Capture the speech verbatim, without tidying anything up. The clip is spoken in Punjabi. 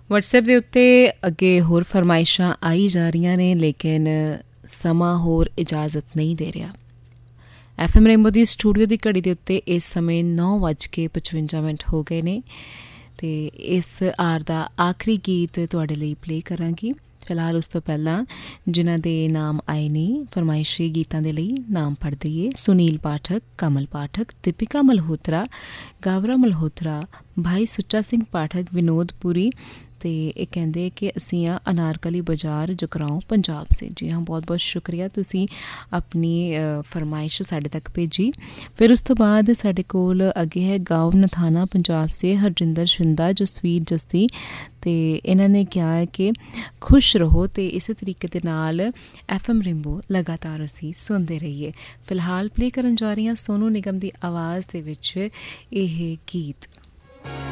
ਵਟਸਐਪ ਦੇ ਉੱਤੇ ਅੱਗੇ ਹੋਰ ਫਰਮਾਇਸ਼ਾਂ ਆਈ ਜਾ ਰਹੀਆਂ ਨੇ, ਲੇਕਿਨ ਸਮਾਂ ਹੋਰ ਇਜਾਜ਼ਤ ਨਹੀਂ ਦੇ ਰਿਹਾ। ਐਫ ਐਮ ਰੇਨਬੋ ਦੀ ਸਟੂਡੀਓ ਦੀ ਘੜੀ ਦੇ ਉੱਤੇ ਇਸ ਸਮੇਂ ਨੌ ਵੱਜ ਕੇ ਪਚਵੰਜਾ ਮਿੰਟ ਹੋ ਗਏ ਨੇ ਅਤੇ ਇਸ ਆਰ ਦਾ ਆਖਰੀ ਗੀਤ ਤੁਹਾਡੇ ਲਈ ਪਲੇ ਕਰਾਂਗੀ। ਫਿਲਹਾਲ ਉਸ ਤੋਂ ਪਹਿਲਾਂ ਜਿਨ੍ਹਾਂ ਦੇ ਨਾਮ ਆਏ ਨੇ ਫਰਮਾਇਸ਼ੀ ਗੀਤਾਂ ਦੇ ਲਈ ਨਾਮ ਪੜ੍ਹ ਦਈਏ। ਸੁਨੀਲ ਪਾਠਕ, ਕਮਲ ਪਾਠਕ, ਦੀਪਿਕਾ ਮਲਹੋਤਰਾ, ਗਾਵਰਾ ਮਲਹੋਤਰਾ, ਭਾਈ ਸੁੱਚਾ ਸਿੰਘ ਪਾਠਕ, ਵਿਨੋਦ ਪੁਰੀ ਅਤੇ ਇਹ ਕਹਿੰਦੇ ਕਿ ਅਸੀਂ ਆ ਅਨਾਰਕਲੀ ਬਾਜ਼ਾਰ ਜਗਰਾਓਂ ਪੰਜਾਬ ਸੇ। ਜੀ ਹਾਂ, ਬਹੁਤ ਬਹੁਤ ਸ਼ੁਕਰੀਆ, ਤੁਸੀਂ ਆਪਣੀ ਫਰਮਾਇਸ਼ ਸਾਡੇ ਤੱਕ ਭੇਜੀ। ਫਿਰ ਉਸ ਤੋਂ ਬਾਅਦ ਸਾਡੇ ਕੋਲ ਅੱਗੇ ਹੈ ਗਾਉਂ ਨਥਾਣਾ ਪੰਜਾਬ ਸੇ ਹਰਜਿੰਦਰ ਸ਼ਿੰਦਾ, ਜਸਵੀਰ ਜਸੀ, ਅਤੇ ਇਹਨਾਂ ਨੇ ਕਿਹਾ ਹੈ ਕਿ ਖੁਸ਼ ਰਹੋ ਅਤੇ ਇਸੇ ਤਰੀਕੇ ਦੇ ਨਾਲ ਐਫ ਐਮ ਰੇਨਬੋ ਲਗਾਤਾਰ ਅਸੀਂ ਸੁਣਦੇ ਰਹੀਏ। ਫਿਲਹਾਲ ਪਲੇ ਕਰਨ ਜਾ ਰਹੀ ਹਾਂ ਸੋਨੂ ਨਿਗਮ ਦੀ ਆਵਾਜ਼ ਦੇ ਵਿੱਚ ਇਹ ਗੀਤ।